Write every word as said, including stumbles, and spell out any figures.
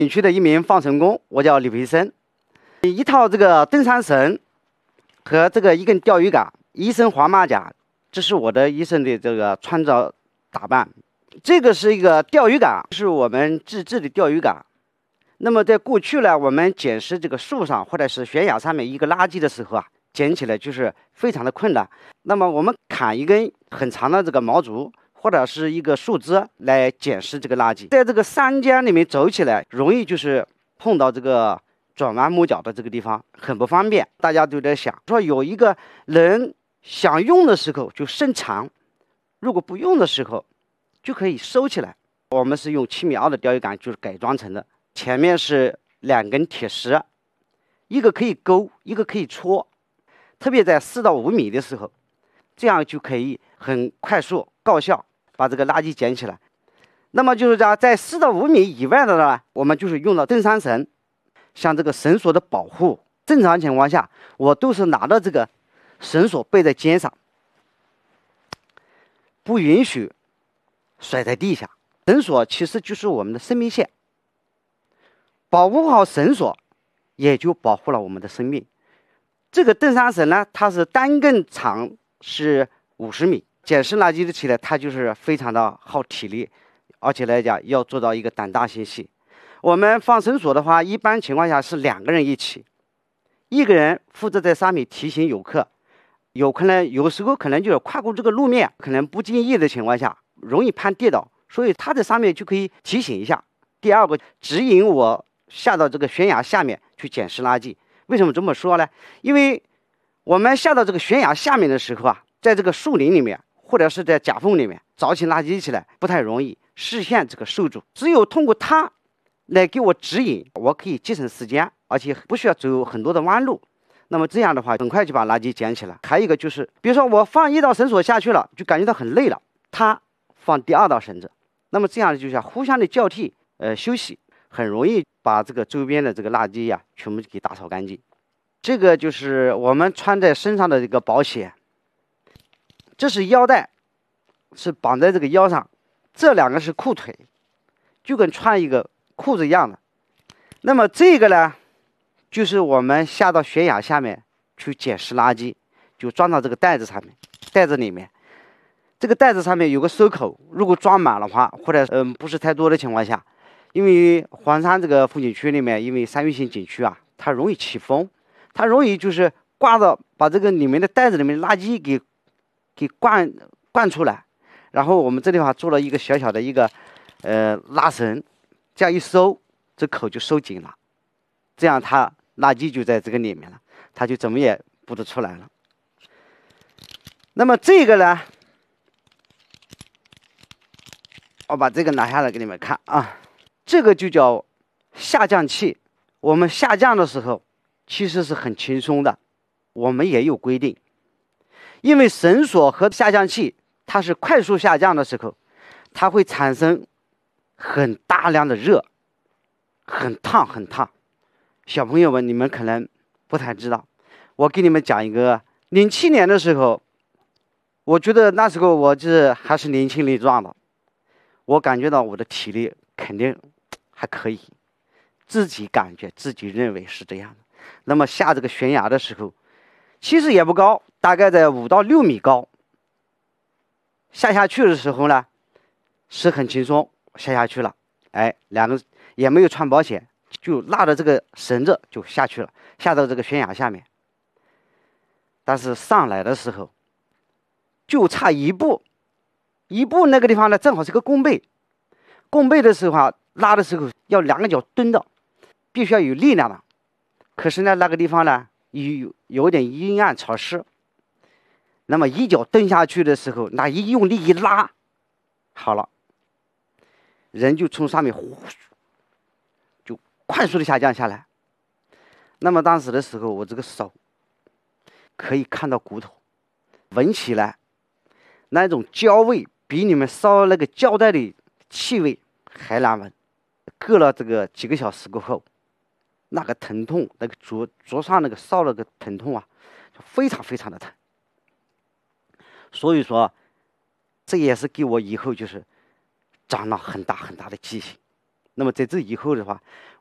景区的一名放绳工，我叫李培生。一套这个登山绳和这个一根钓鱼竿，一身黄马甲，这是我的一身的这个穿着打扮。这个是一个钓鱼竿，是我们自制的钓鱼竿。那么在过去呢，我们捡拾这个树上或者是悬崖上面一个垃圾的时候啊，捡起来就是非常的困难。那么我们砍一根很长的这个毛竹或者是一个树枝来捡拾这个垃圾，在这个山间里面走起来，容易就是碰到这个转弯抹角的这个地方，很不方便。大家都在想说，有一个人想用的时候就伸长，如果不用的时候就可以收起来。我们是用七米二的钓鱼竿就是改装成的，前面是两根铁丝，一个可以勾，一个可以戳。特别在四到五米的时候，这样就可以很快速高效把这个垃圾捡起来。那么就是讲，在四到五米以外的呢，我们就是用到登山绳，像这个绳索的保护。正常情况下，我都是拿着这个绳索背在肩上，不允许甩在地下。绳索其实就是我们的生命线，保护好绳索，也就保护了我们的生命。这个登山绳呢，它是单根长是五十米，捡拾垃圾的起来，它就是非常的耗体力，而且来讲要做到一个胆大心细。我们放绳索的话，一般情况下是两个人一起，一个人负责在上面提醒游客，有可能有时候可能就是跨过这个路面，可能不经意的情况下容易怕跌倒，所以他在上面就可以提醒一下。第二个，指引我下到这个悬崖下面去捡拾垃圾。为什么这么说呢？因为我们下到这个悬崖下面的时候啊，在这个树林里面或者是在夹缝里面找起垃圾起来不太容易，视线这个受阻，只有通过它来给我指引，我可以节省时间，而且不需要走很多的弯路。那么这样的话，很快就把垃圾捡起来。还有一个就是，比如说我放一道绳索下去了，就感觉到很累了，他放第二道绳子，那么这样就是互相的交替，呃，休息，很容易把这个周边的这个垃圾呀、啊、全部给打扫干净。这个就是我们穿在身上的这个保险，这是腰带，是绑在这个腰上，这两个是裤腿，就跟穿一个裤子一样的。那么这个呢，就是我们下到悬崖下面去捡拾垃圾，就装到这个袋子上面，袋子里面，这个袋子上面有个收口，如果装满的话，或者嗯不是太多的情况下，因为黄山这个风景区里面，因为山岳性景区啊，它容易起风，它容易就是刮到把这个里面的袋子里面的垃圾给给灌灌出来。然后我们这地方做了一个小小的一个呃拉绳，这样一收，这口就收紧了，这样它垃圾就在这个里面了，它就怎么也不得出来了。那么这个呢，我把这个拿下来给你们看啊，这个就叫下降器。我们下降的时候其实是很轻松的，我们也有规定，因为绳索和下降器它是快速下降的时候，它会产生很大量的热，很烫很烫。小朋友们，你们可能不太知道，我给你们讲一个，零七年的时候，我觉得那时候我是还是年轻力壮的，我感觉到我的体力肯定还可以，自己感觉自己认为是这样的。那么下这个悬崖的时候，其实也不高，大概在五到六米高。下下去的时候呢，是很轻松，下下去了，哎，两个也没有穿保险，就拉着这个绳子就下去了，下到这个悬崖下面。但是上来的时候，就差一步，一步那个地方呢，正好是个弓背，弓背的时候啊，拉的时候要两个脚蹲的，必须要有力量的。可是呢，那个地方呢，有有点阴暗潮湿。那么一脚蹬下去的时候，那一用力一拉，好了，人就从上面呼就快速的下降下来。那么当时的时候，我这个手可以看到骨头，闻起来那种焦味比你们烧那个胶带的气味还难闻。隔了这个几个小时过后，那个疼痛，那个灼灼上那个烧那个疼痛啊，非常非常的疼。所以说，这也是给我以后就是长了很大很大的记性。 那么在这以后的话，